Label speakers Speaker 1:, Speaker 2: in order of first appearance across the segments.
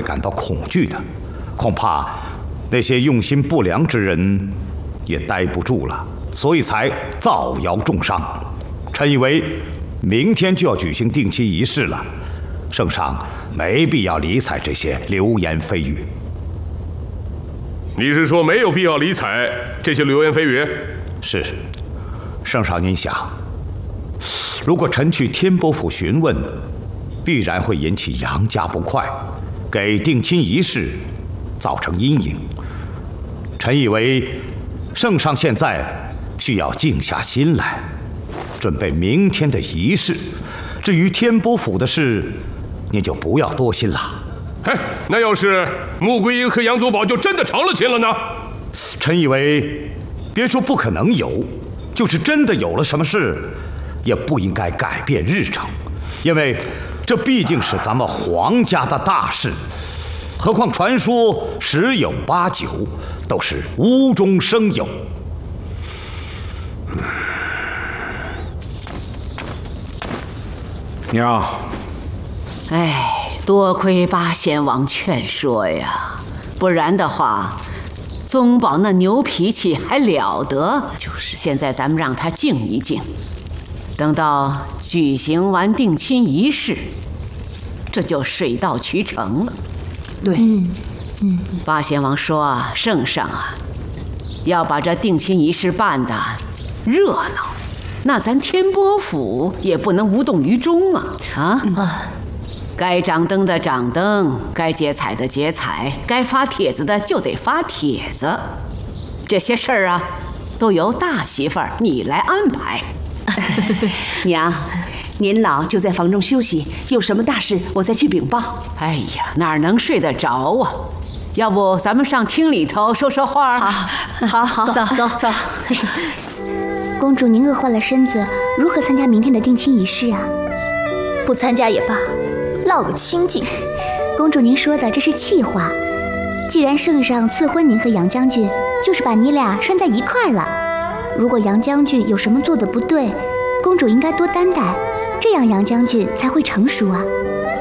Speaker 1: 感到恐惧的，恐怕那些用心不良之人也待不住了，所以才造谣重伤。臣以为明天就要举行定亲仪式了，圣上没必要理睬这些流言蜚语。
Speaker 2: 你是说没有必要理睬这些流言蜚语？
Speaker 1: 是，圣上您想，如果臣去天波府询问，必然会引起杨家不快，给定亲仪式造成阴影。臣以为圣上现在需要静下心来，准备明天的仪式。至于天波府的事，您就不要多心了。
Speaker 2: 哎，那要是穆桂英和杨宗保就真的成了亲了呢？
Speaker 1: 臣以为，别说不可能有，就是真的有了什么事，也不应该改变日程，因为这毕竟是咱们皇家的大事。何况传说十有八九都是无中生有。
Speaker 3: 娘，
Speaker 4: 哎，多亏八贤王劝说呀，不然的话，宗保那牛脾气还了得。就是，现在咱们让他静一静，等到举行完定亲仪式，这就水到渠成了。
Speaker 5: 对，
Speaker 4: 八贤王说啊，圣上啊，要把这定亲仪式办得热闹，那咱天波府也不能无动于衷啊！该掌灯的掌灯，该结彩的结彩，该发帖子的就得发帖子。这些事儿啊，都由大媳妇儿你来安排。
Speaker 5: 娘，您老就在房中休息，有什么大事我再去禀报。
Speaker 4: 哎呀，哪能睡得着啊？要不咱们上厅里头说说话？
Speaker 5: 好，走。
Speaker 6: 公主，您饿坏了身子，如何参加明天的定亲仪式啊？
Speaker 7: 不参加也罢，落个清静。
Speaker 6: 公主，您说的这是气话。既然圣上赐婚您和杨将军，就是把你俩拴在一块儿了。如果杨将军有什么做的不对，公主应该多担待，这样杨将军才会成熟啊。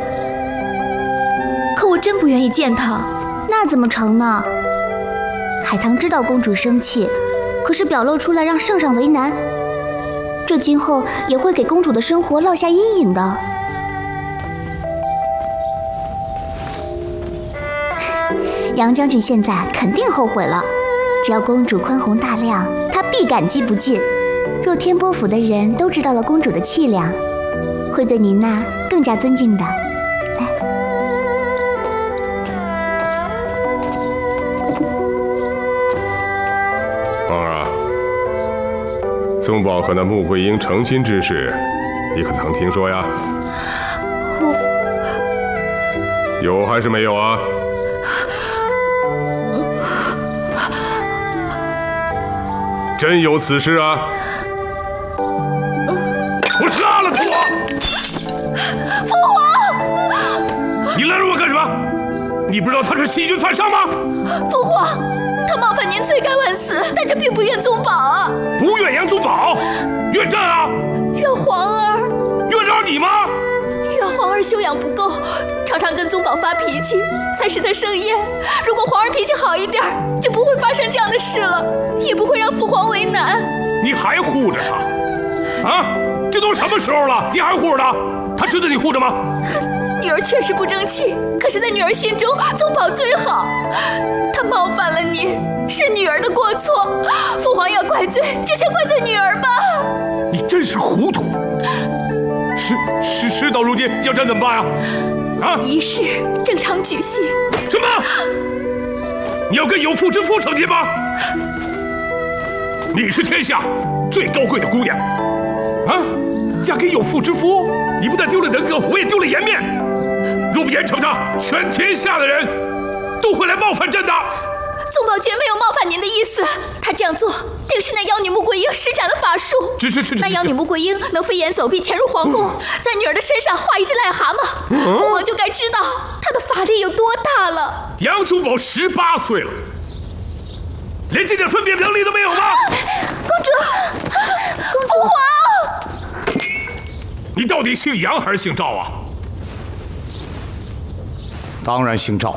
Speaker 7: 可我真不愿意见他。
Speaker 6: 那怎么成呢？海棠知道公主生气，可是表露出来让圣上为难，这今后也会给公主的生活落下阴影的。杨将军现在肯定后悔了，只要公主宽宏大量，他必感激不尽。若天波府的人都知道了公主的气量，会对您呐更加尊敬的。
Speaker 2: 皇儿，宗保和那穆桂英成亲之事，你可曾听说呀？有还是没有啊？真有此事啊！我杀了他！
Speaker 7: 父皇，
Speaker 2: 你拦着我干什么？你不知道他是欺君犯上吗？
Speaker 7: 父皇，他冒犯您，罪该万死，但这并不怨宗保啊！
Speaker 2: 不怨杨宗保，怨朕啊！
Speaker 7: 怨皇儿，
Speaker 2: 怨着你吗？
Speaker 7: 怨皇儿修养不够，常常跟宗保发脾气，才使他生厌。如果皇儿脾气好一点，就不会发生这样的事了，也不会让父皇为难。
Speaker 2: 你还护着他？啊，这都什么时候了，你还护着他？他值得你护着吗？
Speaker 7: 女儿确实不争气，可是在女儿心中，宗保最好。他冒犯了您，是女儿的过错，父皇要怪罪，就先怪罪女儿吧。
Speaker 2: 你真是糊涂！事到如今，叫朕怎么办啊？啊！
Speaker 7: 仪式正常举行。
Speaker 2: 什么？你要跟有妇之夫成亲吗？你是天下最高贵的姑娘，啊，嫁给有妇之夫，你不但丢了人格，我也丢了颜面。若不严惩他，全天下的人都会来冒犯朕的。
Speaker 7: 宗保绝没有冒犯您的意思，他这样做定是那妖女穆桂英施展了法术。那妖女穆桂英能飞檐走壁潜入皇宫，在女儿的身上画一只癞蛤蟆，父皇就该知道她的法力有多大了。
Speaker 2: 杨宗保18岁了，连这点分辨能力都没有吗？
Speaker 7: 公主，父皇，
Speaker 2: 你到底姓杨还是姓赵啊？
Speaker 1: 当然姓赵。